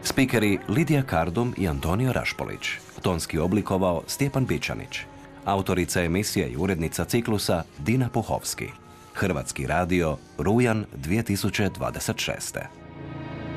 Spikeri Lidija Kardum i Antonio Rašpolić. Tonski oblikovao Stjepan Bičanić. Autorica emisije i urednica ciklusa Dina Puhovski. Hrvatski radio, rujan 2026.